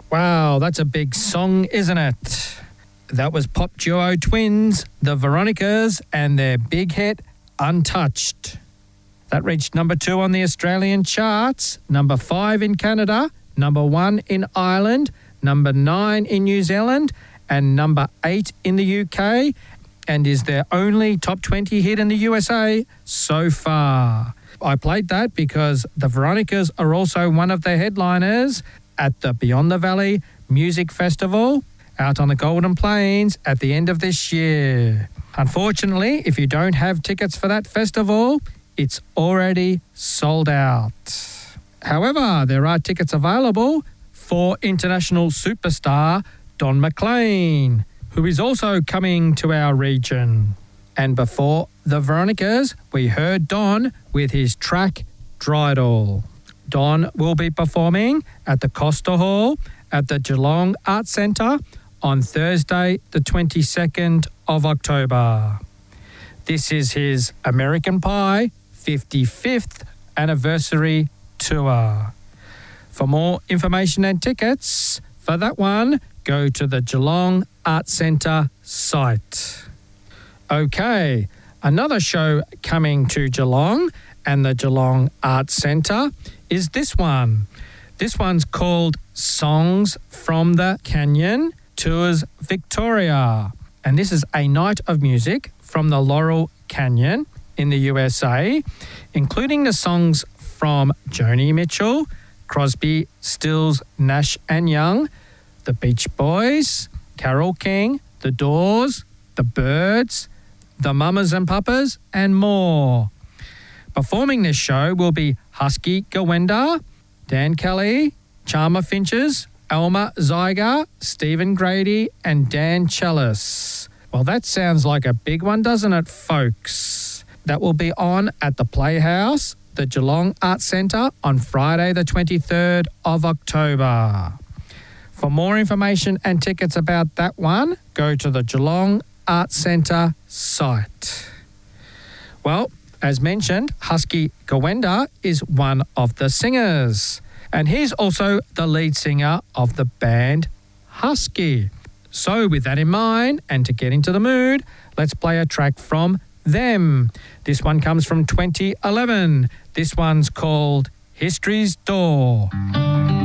Wow, that's a big song, isn't it? That was pop duo twins, the Veronicas, and their big hit, Untouched. That reached number 2 on the Australian charts, number 5 in Canada, number 1 in Ireland, number 9 in New Zealand, and number 8 in the UK, and is their only top 20 hit in the USA so far. I played that because the Veronicas are also one of the headliners at the Beyond the Valley Music Festival out on the Golden Plains at the end of this year. Unfortunately, if you don't have tickets for that festival, it's already sold out. However, there are tickets available for international superstar Don McLean, who is also coming to our region. And before the Veronicas, we heard Don with his track Dreidel. Don will be performing at the Costa Hall at the Geelong Arts Centre on Thursday, the 22nd of October. This is his American Pie 55th anniversary tour. For more information and tickets for that one, go to the Geelong Arts Centre site. Okay, another show coming to Geelong and the Geelong Arts Centre is this one. This one's called Songs from the Canyon Tours Victoria. And this is a night of music from the Laurel Canyon in the USA, including the songs from Joni Mitchell, Crosby, Stills, Nash and Young, the Beach Boys, Carole King, The Doors, The Byrds, the Mamas and Papas, and more. Performing this show will be Husky Gawenda, Dan Kelly, Charmer Finches, Elmer Zygar, Stephen Grady, and Dan Chalice. Well, that sounds like a big one, doesn't it, folks? That will be on at the Playhouse, the Geelong Arts Centre, on Friday the 23rd of October. For more information and tickets about that one, go to the Geelong Arts Centre site. Well, as mentioned, Husky Gawenda is one of the singers, and he's also the lead singer of the band Husky. So with that in mind, and to get into the mood, let's play a track from them. This one comes from 2011. This one's called History's Door.